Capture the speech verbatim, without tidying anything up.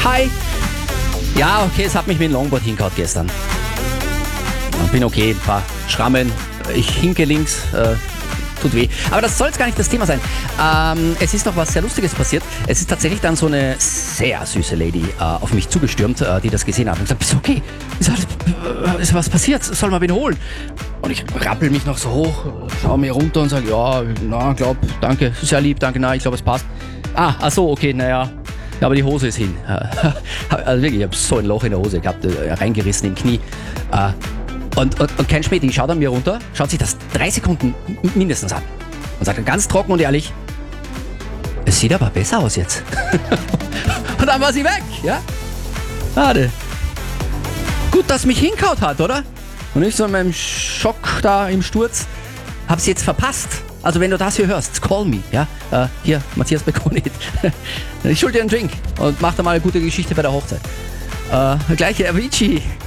Hi. Ja, okay, es hat mich mit dem Longboard hingehauen gestern. Ich bin okay, ein paar Schrammen. Ich hinke links, äh, tut weh. Aber das soll jetzt gar nicht das Thema sein. Ähm, es ist noch was sehr Lustiges passiert. Es ist tatsächlich dann so eine sehr süße Lady äh, auf mich zugestürmt, äh, die das gesehen hat und gesagt, bist du okay? Ist, alles, äh, ist was passiert? Soll man wen holen? Und ich rappel mich noch so hoch, schaue mir runter und sage, ja, na, glaub, danke, sehr lieb, danke, na, ich glaube, es passt. Ah, ach so, okay, naja. Ja, aber die Hose ist hin. Also wirklich, ich habe so ein Loch in der Hose gehabt, äh, reingerissen im Knie. Äh, Und, und, und Ken Schmidt, die schaut an mir runter, schaut sich das drei Sekunden mindestens an und sagt dann ganz trocken und ehrlich, es sieht aber besser aus jetzt. Und dann war sie weg, ja? Schade. Gut, dass mich hinkaut hat, oder? Und ich so in meinem Schock da im Sturz, hab's jetzt verpasst. Also wenn du das hier hörst, call me, ja? Äh, hier, Matthias Bekonit. Ich schuld dir einen Drink und mach da mal eine gute Geschichte bei der Hochzeit. Äh, gleich Avicii.